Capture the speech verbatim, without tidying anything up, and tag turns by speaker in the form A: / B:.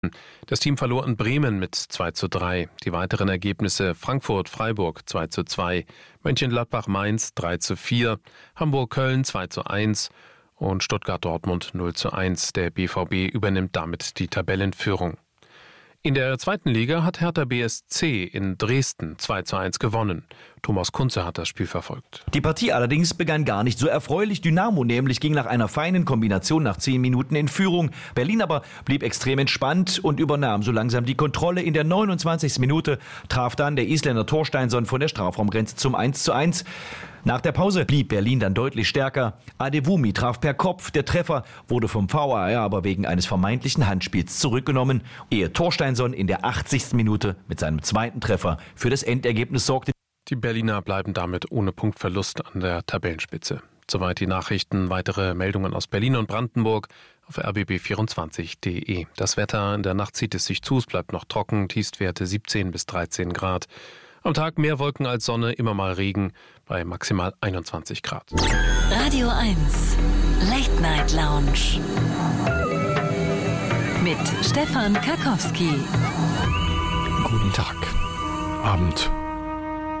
A: Das Team verlor in Bremen mit zwei zu drei. Die weiteren Ergebnisse: Frankfurt-Freiburg zwei zu zwei, Mönchengladbach-Mainz drei zu vier, Hamburg-Köln zwei zu eins und Stuttgart-Dortmund null zu eins. Der B V B übernimmt damit die Tabellenführung. In der zweiten Liga hat Hertha B S C in Dresden zwei zu eins gewonnen. Thomas Kunze hat das Spiel verfolgt.
B: Die Partie allerdings begann gar nicht so erfreulich. Dynamo nämlich ging nach einer feinen Kombination nach zehn Minuten in Führung. Berlin aber blieb extrem entspannt und übernahm so langsam die Kontrolle. In der neunundzwanzigsten Minute traf dann der Isländer Thorsteinsson von der Strafraumgrenze zum eins zu eins. Nach der Pause blieb Berlin dann deutlich stärker. Adewumi traf per Kopf. Der Treffer wurde vom V A R aber wegen eines vermeintlichen Handspiels zurückgenommen, ehe Thorsteinsson in der achtzigsten Minute mit seinem zweiten Treffer für das Endergebnis sorgte.
A: Die Berliner bleiben damit ohne Punktverlust an der Tabellenspitze. Soweit die Nachrichten. Weitere Meldungen aus Berlin und Brandenburg auf r b b vierundzwanzig punkt d e. Das Wetter: in der Nacht zieht es sich zu, es bleibt noch trocken, Tiefstwerte siebzehn bis dreizehn Grad. Am Tag mehr Wolken als Sonne, immer mal Regen bei maximal einundzwanzig Grad.
C: Radio eins Late Night Lounge mit Stefan Karkowski.
D: Guten Tag, Abend.